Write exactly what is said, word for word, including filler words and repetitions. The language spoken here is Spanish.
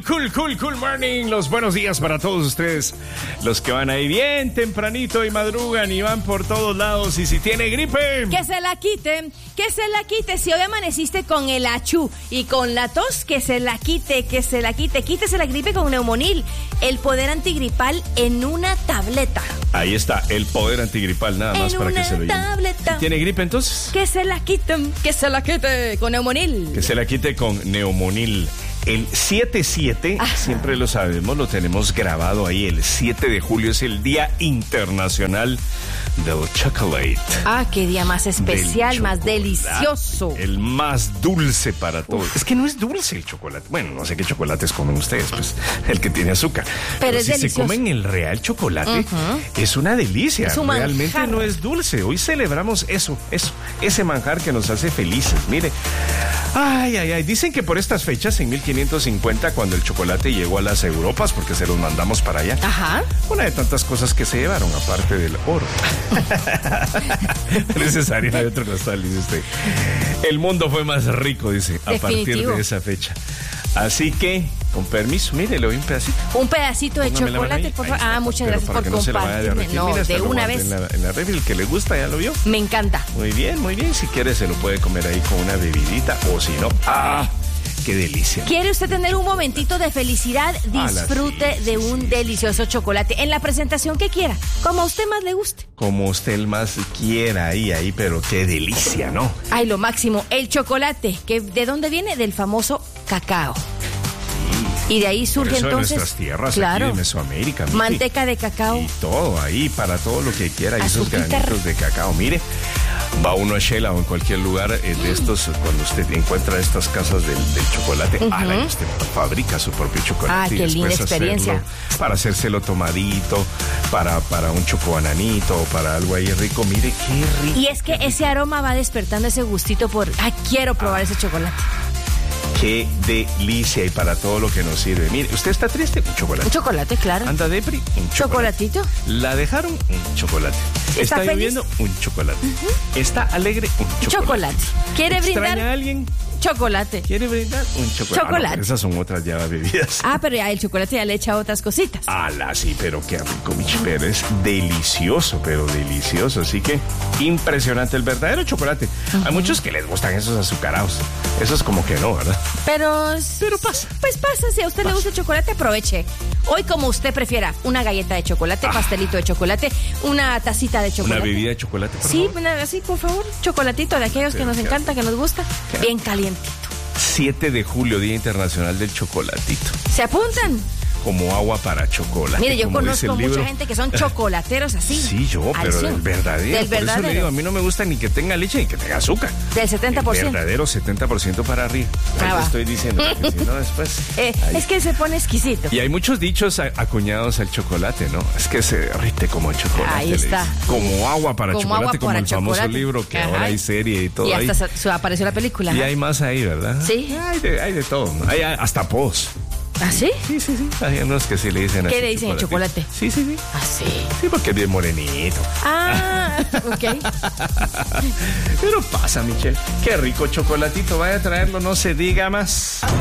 Cool, cool, cool, cool morning. Los buenos días para todos ustedes. Los que van ahí bien tempranito y madrugan y van por todos lados. Y si tiene gripe, que se la quite, que se la quite. Si hoy amaneciste con el achú y con la tos, que se la quite, que se la quite. Quítese la gripe con Neumonil, el poder antigripal en una tableta. Ahí está, el poder antigripal, nada más en para una que se lo lleven. tableta. ¿Tiene gripe entonces? Que se la quiten, que se la quite con Neumonil. Que se la quite con Neumonil. El siete siete, siempre lo sabemos, lo tenemos grabado ahí. El siete de julio es el Día Internacional del Chocolate. Ah, qué día más especial, más delicioso. El más dulce para todos. Uf. Es que no es dulce el chocolate. Bueno, no sé qué chocolates comen ustedes, pues el que tiene azúcar. Pero, Pero es si delicioso. Se comen el real chocolate, uh-huh. es una delicia. Es un Realmente manjar. No es dulce. Hoy celebramos eso, eso, ese manjar que nos hace felices. Mire, ay, ay, ay. Dicen que por estas fechas, en mil quinientos cincuenta, cuando el chocolate llegó a las Europas, porque se los mandamos para allá. Ajá. Una de tantas cosas que se llevaron, aparte del oro. Necesario de otro nostal, dice usted. El mundo fue más rico, dice, a Definitivo. Partir de esa fecha. Así que, con permiso, mire, le doy un pedacito. Un pedacito de Póngame chocolate, por favor. Ah, muchas Pero gracias por no compartirme. No, Mira, de una vez. En la, en la refri, el que le gusta, ya lo vio. Me encanta. Muy bien, muy bien. Si quiere, se lo puede comer ahí con una bebidita, o si no, ¡ah! ¡Qué delicia! ¿Quiere usted tener un momentito de felicidad? Disfrute sí, de un sí. delicioso chocolate en la presentación que quiera, como a usted más le guste. Como usted el más quiera, ahí, ahí, pero qué delicia, ¿no? Ay, lo máximo, el chocolate, que ¿de dónde viene? Del famoso cacao. Y de ahí surge eso entonces. De nuestras tierras, claro, aquí de Mesoamérica. Mire, manteca de cacao. Y todo ahí, para todo lo que quiera. Y esos granitos de cacao. Mire, va uno a Shela o en cualquier lugar eh, de estos, cuando usted encuentra estas casas del, del chocolate, uh-huh. ala, y usted fabrica su propio chocolate. Ah, qué linda experiencia. Hacerlo, para hacérselo tomadito, para, para un chocobananito o para algo ahí rico. Mire, qué rico. Y es que ese aroma va despertando ese gustito por, ay, quiero probar ah. ese chocolate. Qué delicia y para todo lo que nos sirve. Mire, ¿usted está triste? Un chocolate. Un chocolate, claro. ¿Anda depri? Un chocolate. ¿Chocolatito? ¿La dejaron? Un chocolate. ¿Está, ¿Está lloviendo? Un chocolate. Uh-huh. ¿Está alegre? Un chocolate. Chocolate. ¿Quiere brindar? ¿Extraña a alguien? Chocolate. ¿Quiere brindar? Un chocolate. Chocolate. Ah, no, esas son otras ya bebidas. Ah, pero ya el chocolate ya le echa otras cositas. Ala, sí, pero qué rico, Michi. Pero es delicioso, pero delicioso. Así que impresionante el verdadero chocolate. Uh-huh. Hay muchos que les gustan esos azucarados. Eso es como que no, ¿verdad? Pero... Pero pasa. Pues pasa. Si a usted pasa. Le gusta el chocolate, aproveche. Hoy, como usted prefiera, una galleta de chocolate, ah. pastelito de chocolate, una tacita de chocolate. Una bebida de chocolate, por Sí, favor. Una, sí, por favor. Chocolatito de aquellos pero que nos encanta, que nos gusta. ¿Qué? Bien calientito. siete de julio, Día Internacional del Chocolatito. ¿Se apuntan? Como agua para chocolate. Mire, yo como conozco mucha gente que son chocolateros así. Sí, yo, pero del verdadero. Del Por verdadero. eso le digo, a mí no me gusta ni que tenga leche ni que tenga azúcar. Del setenta por ciento. El verdadero setenta por ciento para arriba. Ahí ah, te estoy diciendo, porque si no después... Eh, es que se pone exquisito. Y hay muchos dichos acuñados al chocolate, ¿no? Es que se derrite como chocolate. Ahí está. Como agua para como chocolate, agua como para el chocolate. famoso libro que Ajá. ahora hay serie y todo. Y hasta ahí. Se, apareció la película. Y ¿no? hay más ahí, ¿verdad? Sí. Hay de, hay de todo. Hay hasta pos. ¿Ah, sí? Sí, sí, sí. Hay unos que sí le dicen así. ¿Qué le dicen el chocolate? Sí, sí, sí. ¿Ah, sí? Sí, porque es bien morenito. Ah, ok. Pero pasa, Michelle. Qué rico chocolatito. Vaya a traerlo, no se diga más.